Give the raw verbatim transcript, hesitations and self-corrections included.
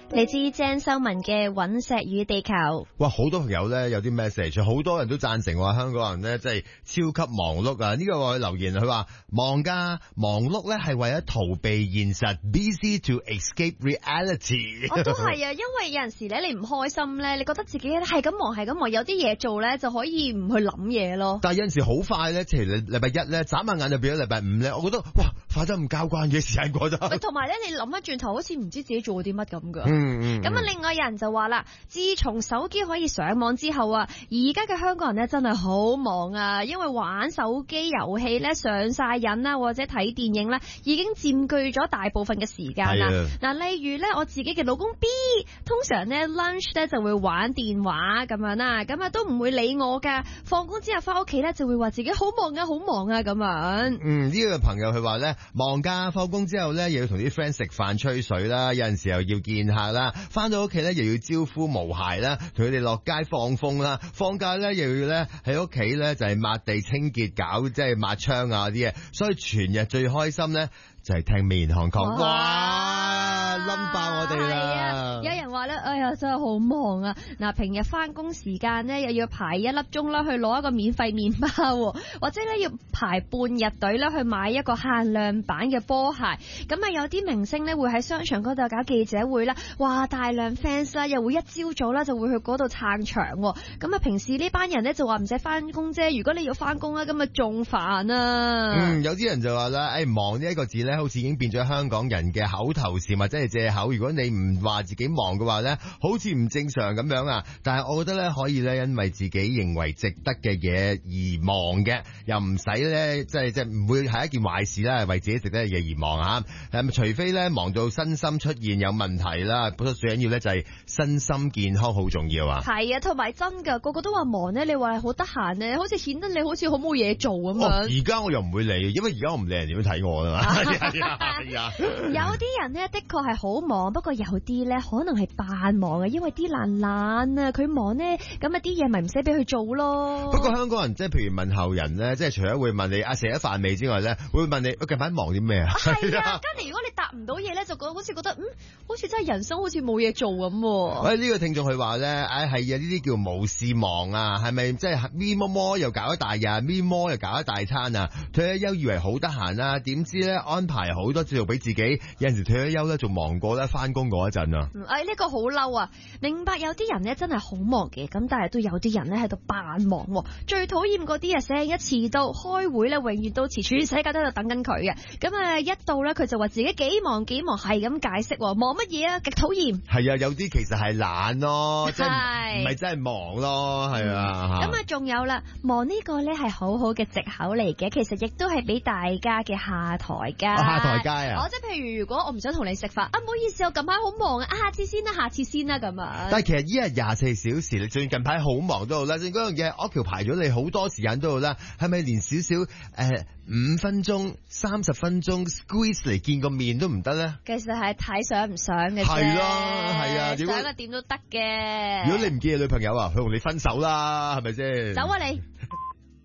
嚟自鄭秀文嘅《隕石與地球》。 哇，好多朋友咧有啲 message， 好多人都贊成話香港人咧真係超級忙碌啊！呢、這個留言佢話忙噶，忙碌咧係為咗逃避現實 ，busy to escape reality。 我都係啊，因為有陣時咧你唔開心咧，你覺得自己係咁忙係咁忙，有啲嘢做咧就可以唔去諗嘢咯。 但係有陣時好快咧，譬如禮拜一咧眨下眼就變咗禮拜五咧，我覺得哇快得唔交關嘅時間過咗。 同埋咧，你諗翻轉頭，好似唔知自己做啲乜咁噶。 嗯嗯。 咁啊，另外有人就話啦，自從手機可以上網之後啊，而家嘅香港人咧真係好忙啊，因為玩手機遊戲咧上晒癮啦，或者睇電影咧，已經佔據咗大部分嘅時間啦。嗱，例如咧，我自己嘅老公 B， 通常咧 lunch 咧就會玩電話咁樣啦，咁啊都唔會理我噶。放工之後翻屋企咧就會話自己好忙啊，好忙啊咁樣。 嗯，呢、這個朋友佢話咧忙噶，放工之後咧又要同啲 friend 食飯吹水啦，有陣時候要見客啦，翻到屋企咧又要招呼無鞋啦，同佢哋落街放風啦，放假咧又要咧喺屋企咧就係抹地清潔，搞即係抹窗啊啲嘢，所以全日最開心咧就係聽面行講，哇冧爆我哋啦！ 係啊，有人話咧，哎呀真係好忙啊！嗱，平日翻工時間咧又要排一粒鐘啦，去攞一個免費麵包，或者咧要排半日隊啦，去買一個限量版嘅波鞋。咁啊，有啲明星咧會喺商場嗰度搞記者會啦，哇，大量 fans 啦，又會一朝早啦就會去嗰度撐場。咁啊，平時呢班人咧就話唔使翻工啫，如果你要翻工咧，咁啊仲煩啊！ 嗯，有啲人就話啦，誒、哎，忙呢一個字咧，好似已經變咗香港人嘅口頭禪或者係借口。如果你唔話自己忙嘅話咧，好似唔正常咁樣啊。但係我覺得咧，可以咧，因為自己認為值得嘅嘢而忙嘅，又唔使咧，即係即係唔會係一件壞事啦，為自己值得嘅嘢而忙啊。誒，除非咧忙到身心出現有問題啦，不過最緊要咧就係身心健康好重要啊。 係啊，同埋真噶，個個都話忙咧，你話好得閒咧，好似顯得你好似好冇嘢做咁樣。 而家、哦、我又唔會理，因為而家我唔理人點樣睇我啊嘛。 有啲人咧的確係好忙，不過有啲咧可能係扮忙啊，因為啲懶懶啊，佢忙咧，咁啊啲嘢咪唔使俾佢做咯。 不過香港人即係譬如問候人咧，即係除咗會問你啊食咗飯未之外咧，會問你近排忙啲咩啊？ 係啊，跟住如果你答唔到嘢咧，就覺得好似覺得嗯，好似真係人生好似冇嘢做咁。 喂，呢個聽眾佢話咧，唉係啊，呢啲叫無事忙啊，係咪即係咪摸摸又搞一大日，咪摸又搞一大餐啊？退咗休以為好得閒啦，點知咧安排好多節目俾自己，有陣時退咗休咧仲忙過咧翻工嗰一陣啊！ 哎，呢個好嬲啊！明白有啲人咧真係好忙嘅，咁但係都有啲人咧喺度扮忙。最討厭嗰啲啊，成日遲到，開會咧永遠都遲，全世界都喺度等緊佢嘅。咁啊一到咧佢就話自己幾忙幾忙，係咁解釋，忙乜嘢啊？極討厭。 係啊，有啲其實係懶咯，即係唔係真係忙咯，係啊。 咁啊仲有啦，忙呢個咧係好好嘅藉口嚟嘅，其實亦都係俾大家嘅下台階。 下台階啊！ 我即係譬如如果我唔想同你食飯，啊唔好意思，我近排好忙啊，下次先啦，下次先啦咁啊。 但係其實依日廿四小時，你最近排好忙都好啦，正嗰樣嘢我條排咗你好多時間都好啦，係咪連少少誒五分鐘、三十分鐘 squeeze 嚟見個面都唔得咧？ 其實係睇想唔想嘅啫。 係咯，係啊， 想啊點都得嘅。 如果你唔見你女朋友啊，佢同你分手啦，係咪先？ 走啊你！